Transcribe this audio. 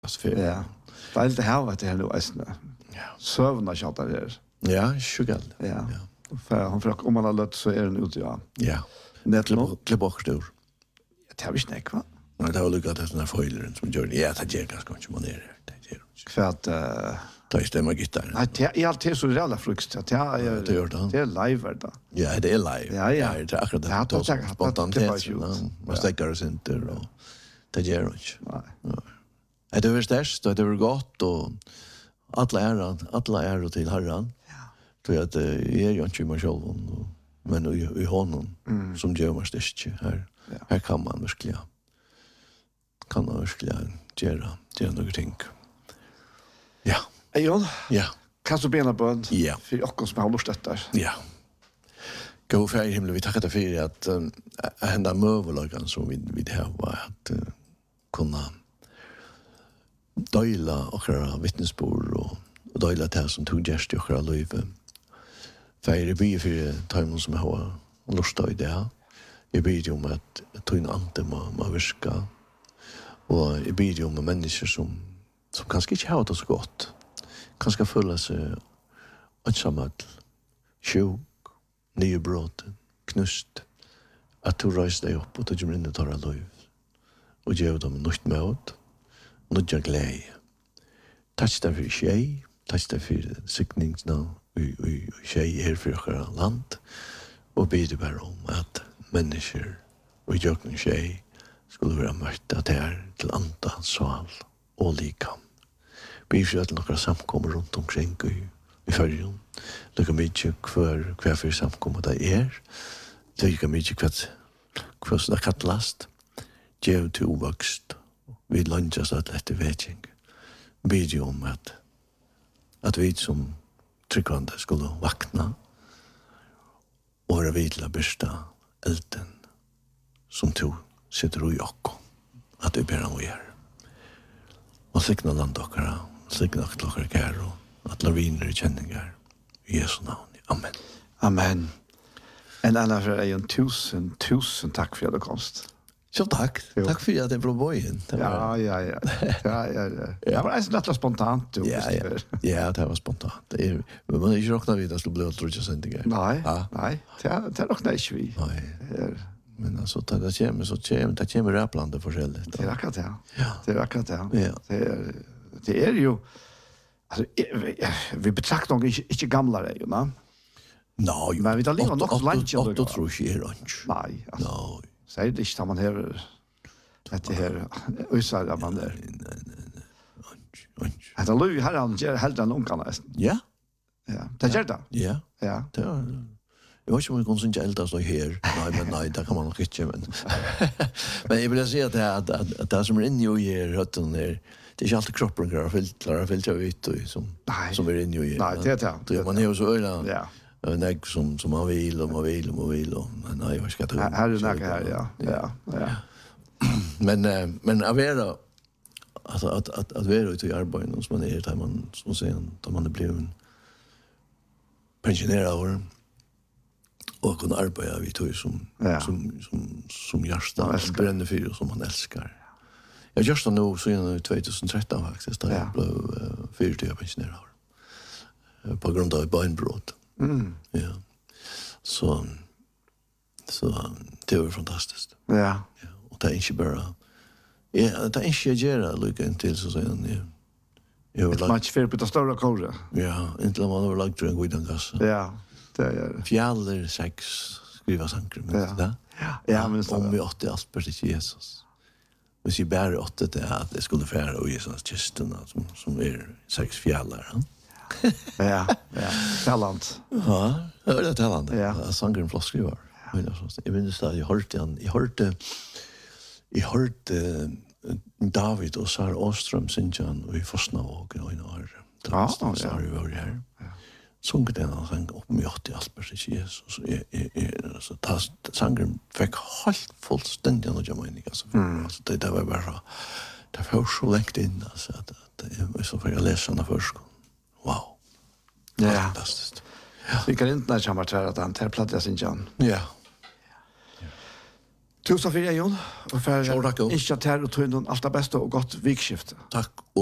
Ja. Det är lite här det här nu är. Ja. Sövna chatta där. Ja, sjugal. Ja. För hon frågar om man har lött så är den ute ja. Ja. Netlo. Klipp och stor. Det har vi snack va? Men det har lyckats att den här foilern som gör det. Ja, det ger ganska mycket man är. Det ger. För att ta stämma gitarren. Nej, det är alltid så jävla frukt att jag det är live då. Ja, det är live. Ja. Det är akkurat det. Spontant. Man stäcker oss inte och det ger inte. Nej. Det var störst och det var gott och alla är till Herren. Ja. Så att är ju inte mig själv men i honom som gör mig störst här. Här kan man verkligen göra några ting. Ja. Ejon. Ja. Kan så bena bön. Ja. För och som har lust detta. Ja. Gå för i himlen vi tackar för att hända möjligheten som vi har var att kunna dela och vittnesbörd och dela det som tog gest i och liv. För det blir för timon som har lust i det. Jag ber om att ta in ante man virka. Och jag ber om människor som kanske inte har det så gott. Kanske føler seg ensamhet, sjuk, nybråten, knust. At du reiser deg opp og du kommer inn og tar av liv. Og gjør dem nytt med åt. Og nødt gjør glede. Takk deg for tjei. Takk deg for sikningsna og tjei her for dere land. Og ber bare om at mennesker og gjøkken tjei skulle være møtt at det er til anda, sval og likam. Vi får att några samkommer runt omkring i följen. Lika mycket kvar för samkommer det är. Lika mycket kvar så det kattlast. Ge till oväxt. Vi lunchar så att efter vägning. Bid ju om att vi som tryckande skulle vakna och vara vidla bästa elden som tog sitter i Jakob. Att vi ber om vi är. Och signa landokara. Signa klockar kär och att laviner i känningar. I Jesu namn. Amen. Amen. En annan för en tusen tack för att du komst. Så tack. Tack för att det blev bojen. Ja. Det var nästan lätt spontant. Ja, det var spontant. Men man är ju råkna vid att det blev trutja sändningar. Nej. Det råkna inte vi. Nej. Men alltså det kommer räplande förskälligt. Det är akkurat det. Ja. Det är akkurat det. Ja. Det är ju alltså vi betraktar nog inte gamla det ju, va? Nej, men vi tar leva nog lunch och då tror jag lunch. Nej. Nej. Säg det inte man här det här usar man där. Lunch. Att Louis har han helt den ungarna. Ja. Ja. Det gör det. Ja. Ja. Det jag vet inte om vi kan inte älta så här. Nej, det kan man nog inte. Men jag vill säga att det som är inne i rötten är det är inte alltid kroppen klarar filtra ut som är inne i. Nej, det är det. Man är ju så öra. Ja. Nägg som man vill och nej, jag ska ta. Här är nägg här, ja. Men att vara att vara ute i arbetet som man är där man som säger att man är blivit pensionerad och kunna arbeta vid tog som hjärsta som bränner för och som man älskar. Jag just nu så i 2013 faktiskt där jag blev 40 pensionerad på grund av beinbrott. Ja. Så det var fantastiskt. Ja. Och det är inte bara det är inte göra lycka till så säger jag vill match för på det stora kåret. Ja, inte man har lagt en god gas. Ja, det är fjäller 6 skriva sankrum det. Ja, men så om vi åt allt på Jesus. Men så bara åt det att det skulle färra och Jesus kisten som är 6 fjällar. Ja. Talent. Ja, det är talent. Ja. Sankrum floskrivar. Jag minns att jag hörde David och Sara Åström synjan och i Forsnavåg och i norr. Ja. Här. Sång den och sang upp med 80 alper i Jesus. Så sangen fick helt fullständigt något mening. Alltså det var bara det var så längt in alltså att det så för jag läser den först. Wow. Ja. Fantastiskt. Vi kan inte när jag att han tar platt jag synjan. Ja. Tusen för Jon och för Sjå, tack, jo. inte att här och ta in allt det bästa och gott vikskifte. Takk